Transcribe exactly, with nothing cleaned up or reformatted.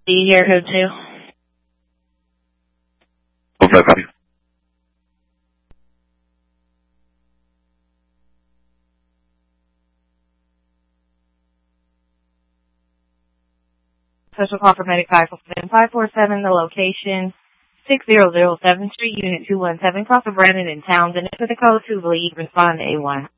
Be here, who to? What's up, copy? Special call for Medic five four seven five four seven, the location six thousand seventh Street, Unit two one seven, call for Brandon in Townsend. For the code to lead, respond to A one.